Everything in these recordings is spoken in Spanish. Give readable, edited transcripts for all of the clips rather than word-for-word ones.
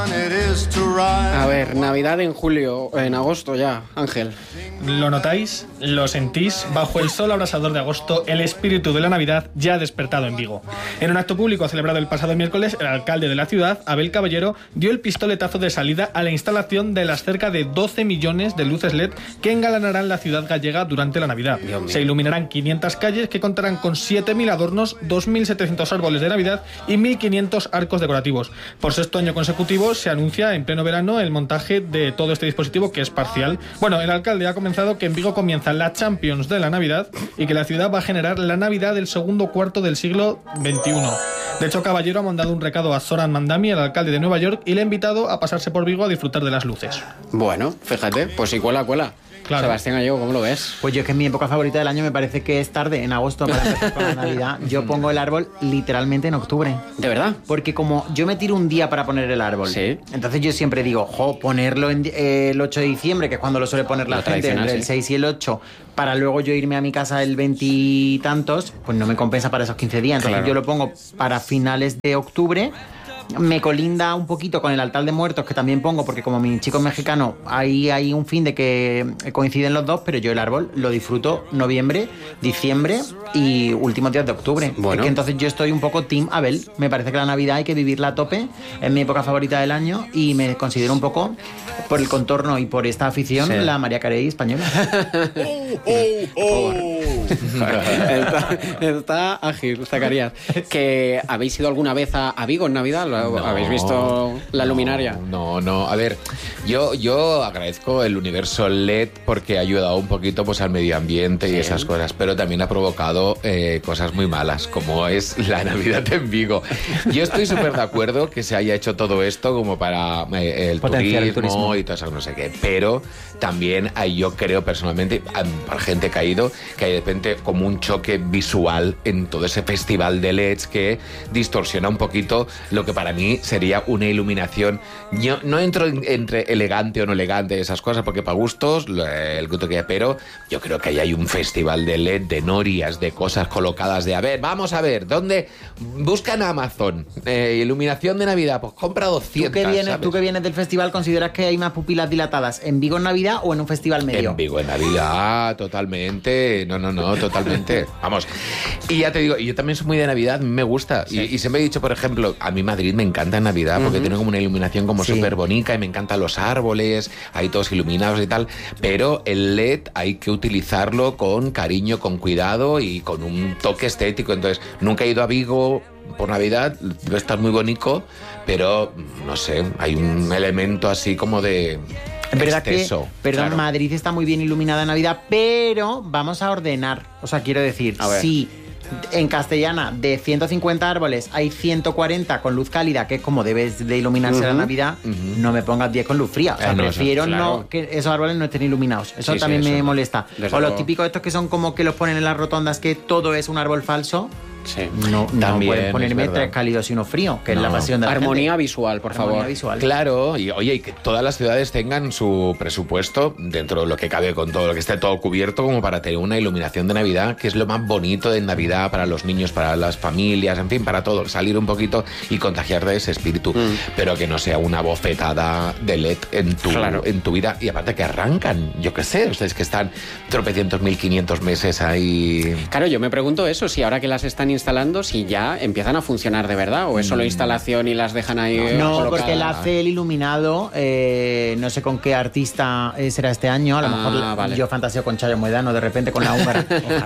A ver, Navidad en julio, en agosto ya, Ángel. ¿Lo notáis? ¿Lo sentís? Bajo el sol abrasador de agosto, el espíritu de la Navidad ya ha despertado en Vigo. En un acto público celebrado el pasado miércoles, el alcalde de la ciudad, Abel Caballero, dio el pistoletazo de salida a la instalación de las cerca de 12 millones de luces LED que engalanarán la ciudad gallega durante la Navidad. Se iluminarán 500 calles que contarán con 7.000 adornos, 2.700 árboles de Navidad y 1.500 arcos decorativos. Por sexto año consecutivo se anuncia en pleno verano el montaje de todo este dispositivo, que es parcial. Bueno, el alcalde ha comenzado que en Vigo comienza la Champions de la Navidad y que la ciudad va a generar la Navidad del segundo cuarto del siglo XXI. De hecho, Caballero ha mandado un recado a Zoran Mandami, el alcalde de Nueva York, y le ha invitado a pasarse por Vigo a disfrutar de las luces. Bueno, fíjate, pues sí, cuela. Claro. Sebastián Gallego, ¿cómo lo ves? Pues yo, que es mi época favorita del año, me parece que es tarde, en agosto, para empezar con la Navidad. Yo pongo el árbol literalmente en octubre. ¿De verdad? Porque como yo me tiro un día para poner el árbol, ¿sí? Entonces yo siempre digo, ponerlo en el 8 de diciembre, que es cuando lo suele poner la gente, entre el 6 y el 8, para luego yo irme a mi casa el 20 y tantos, pues no me compensa para esos 15 días. Entonces yo lo pongo para finales de octubre. Me colinda un poquito con el altar de muertos, que también pongo, porque como mi chico es mexicano, ahí hay un fin de que coinciden los dos, pero yo el árbol lo disfruto noviembre, diciembre y últimos días de octubre. Bueno. Es que entonces yo estoy un poco team Abel. Me parece que la Navidad hay que vivirla a tope, es mi época favorita del año y me considero un poco, por el contorno y por esta afición, sí, la María Carey española. Está ágil, Zacarías. ¿Que habéis ido alguna vez a Vigo en Navidad? No, ¿habéis visto la luminaria? No. A ver, yo agradezco el universo LED porque ha ayudado un poquito pues al medio ambiente y esas cosas, pero también ha provocado cosas muy malas, como es la Navidad en Vigo. Yo estoy súper de acuerdo que se haya hecho todo esto como para el turismo y todo eso, no sé qué, pero también yo creo personalmente, para gente que ha ido, que hay de repente como un choque visual en todo ese festival de LEDs que distorsiona un poquito lo que para mí sería una iluminación. Yo no entro entre elegante o no elegante, esas cosas, porque para gustos, el gusto que hay, pero yo creo que ahí hay un festival de LED, de norias, de cosas colocadas de, vamos a ver, ¿dónde? Busca en Amazon, iluminación de Navidad, pues compra 200. ¿Tú que vienes del festival, consideras que hay más pupilas dilatadas en Vigo en Navidad o en un festival medio? En Vigo en Navidad, totalmente. No, totalmente. Vamos. Y ya te digo, yo también soy muy de Navidad, me gusta. Sí. Y siempre he dicho, por ejemplo, a mí Madrid me encanta en Navidad porque tiene como una iluminación como súper bonita y me encantan los árboles, ahí todos iluminados y tal, pero el LED hay que utilizar con cariño, con cuidado y con un toque estético. Entonces, nunca he ido a Vigo por Navidad, debe estar muy bonito, pero no sé, hay un elemento así como de... Es verdad exceso, claro. Madrid está muy bien iluminada en Navidad, pero vamos a ordenar. O sea, quiero decir, si en Castellana de 150 árboles hay 140 con luz cálida, que es como debes de iluminarse la Navidad, no me pongas 10 con luz fría. O sea, prefiero que esos árboles no estén iluminados. Eso también me molesta. O los típicos estos que son como que los ponen en las rotondas, que todo es un árbol falso. Sí. No pueden ponerme 3 cálidos y uno frío, que es la pasión de la armonía gente. Visual, por favor. Visual. Claro, y oye, y que todas las ciudades tengan su presupuesto dentro de lo que cabe, con todo lo que esté todo cubierto, como para tener una iluminación de Navidad, que es lo más bonito de Navidad para los niños, para las familias, en fin, para todo, salir un poquito y contagiar de ese espíritu, pero que no sea una bofetada de LED en tu vida. Y aparte que arrancan, yo qué sé, ustedes que están tropecientos 1.500 meses ahí. Claro, yo me pregunto eso, si ahora que las están instalando, si ya empiezan a funcionar de verdad, o es solo instalación y las dejan ahí colocadas. Porque él hace el iluminado, no sé con qué artista será este año, a lo mejor yo fantaseo con Chayo Moedano de repente con la húngara,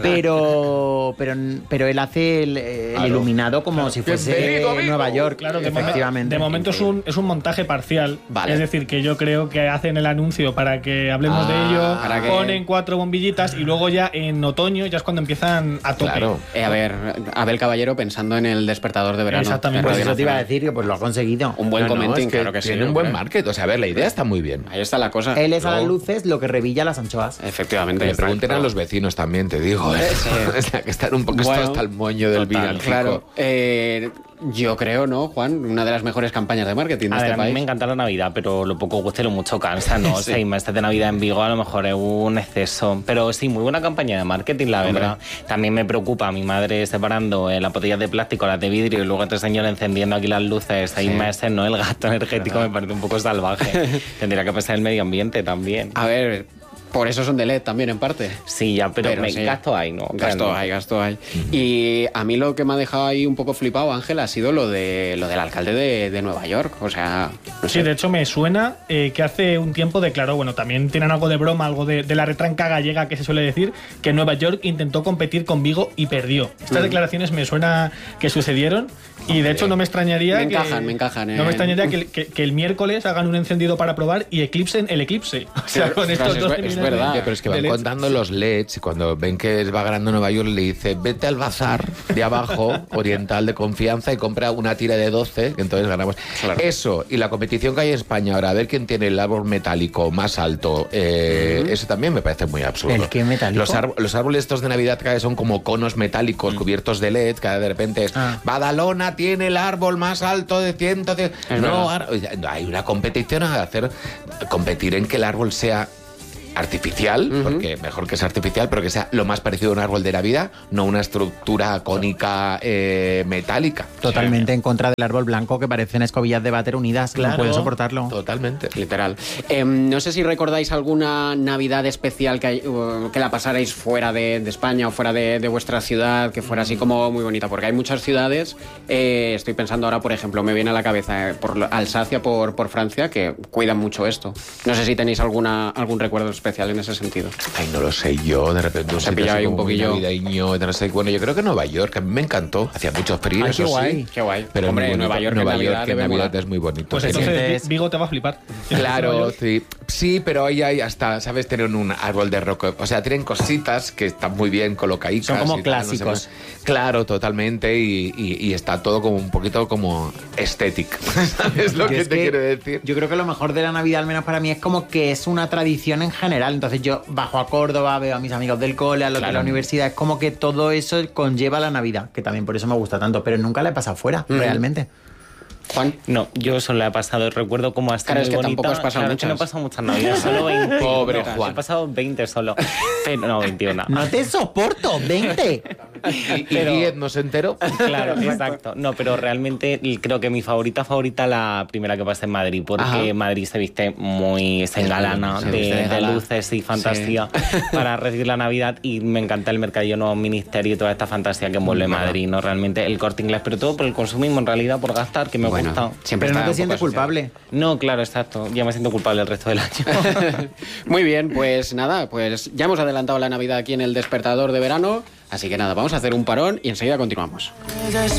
pero él hace el iluminado como si fuese Nueva York. Claro, efectivamente. De momento es un montaje parcial, es decir, que yo creo que hacen el anuncio para que hablemos de ello, ponen 4 bombillitas y luego ya en otoño ya es cuando empiezan a tope. Claro. A ver, Abel Caballero pensando en el despertador de verano. Exactamente, pues eso te iba a decir, que pues lo ha conseguido. Un buen comenting, claro que sí. Tiene un buen market, o sea, a ver, la idea está muy bien. Ahí está la cosa. Él es a las luces lo que revilla las anchoas. Efectivamente. Le pregunten a los vecinos también, te digo. Que están un poco hasta el moño del villancico. Claro. Yo creo, ¿no, Juan? Una de las mejores campañas de marketing de este país. A mí me encanta la Navidad, pero lo poco gusta y lo mucho cansa, ¿no? Sí. 6 meses de Navidad en Vigo a lo mejor es un exceso. Pero sí, muy buena campaña de marketing, la verdad. También me preocupa mi madre separando las botellas de plástico, las de vidrio, y luego este señor encendiendo aquí las luces 6 meses, ¿no? El gasto energético me parece un poco salvaje. Tendría que pensar en el medio ambiente también. A ver... Por eso son de LED también, en parte. Sí, ya, pero sí. Gasto hay, ¿no? Gasto hay. Y a mí lo que me ha dejado ahí un poco flipado, Ángel, ha sido lo del alcalde de Nueva York. O sea, no sé. Sí, de hecho me suena que hace un tiempo declaró, bueno, también tienen algo de broma, algo de la retranca gallega que se suele decir, que Nueva York intentó competir con Vigo y perdió. Estas declaraciones me suena que sucedieron y de hecho no me extrañaría me encajan. No me extrañaría que el miércoles hagan un encendido para probar y eclipsen el eclipse. O sea, con estos dos es verdad. Pero es que van contando los LEDs y cuando ven que va ganando Nueva York le dice vete al bazar de abajo, oriental de confianza, y compra una tira de 12, que entonces ganamos. Claro. Eso, y la competición que hay en España ahora, a ver quién tiene el árbol metálico más alto, eso también me parece muy absurdo. ¿El qué metálico? Los árboles estos de Navidad cada vez son como conos metálicos cubiertos de LED, cada de repente es Badalona tiene el árbol más alto de 110. No, hay una competición a competir en que el árbol sea artificial, porque mejor que sea artificial, pero que sea lo más parecido a un árbol de Navidad, no una estructura cónica metálica. Totalmente en contra del árbol blanco que parecen escobillas de váter unidas. Claro, no puedo soportarlo. Totalmente. Literal. No sé si recordáis alguna Navidad especial que la pasarais fuera de España o fuera de vuestra ciudad, que fuera así como muy bonita, porque hay muchas ciudades, estoy pensando ahora, por ejemplo, me viene a la cabeza por Alsacia, por Francia, que cuidan mucho esto. No sé si tenéis algún recuerdo especial en ese sentido. Ay, no lo sé, yo de repente se pillaba ahí un poquillo navideño, no sé. Bueno, yo creo que Nueva York, a mí me encantó, hacía mucho frío. Ay, qué guay, sí. Qué guay. Pero hombre, Nueva York en Navidad es muy bonito. Pues entonces Vigo te va a flipar. Claro, sí, pero ahí hay hasta, ¿sabes? Tienen un árbol de rock, o sea, tienen cositas que están muy bien colocadicas. Son como clásicos. No sé, claro, totalmente, y está todo como un poquito como estético. ¿Sabes lo que te quiero decir? Yo creo que lo mejor de la Navidad, al menos para mí, es como que es una tradición en general. Entonces yo bajo a Córdoba, veo a mis amigos del cole, a los de la universidad, es como que todo eso conlleva la Navidad, que también por eso me gusta tanto, pero nunca la he pasado fuera, realmente. Juan. No, yo solo la he pasado, recuerdo cómo hasta claro, muy es que bonita. Tampoco has pasado muchas. No he pasado muchas navidades, solo 20. Pobre Juan. He pasado 20 solo. Pero no, 21. No te soporto, 20. Y 10 no se enteró. Claro, exacto. No, pero realmente creo que mi favorita, la primera que pasé en Madrid, porque Madrid se viste se engalana de luces y fantasía para recibir la Navidad, y me encanta el mercadillo Nuevo Ministerio y toda esta fantasía que envuelve Madrid, ¿no? Realmente el Corte Inglés, pero todo por el consumismo, en realidad, por gastar, que me gusta. Siempre pero no te sientes culpable. No, claro, exacto. Ya me siento culpable el resto del año. Muy bien, pues nada, pues ya hemos adelantado la Navidad aquí en el Despertador de Verano, así que nada, vamos a hacer un parón y enseguida continuamos.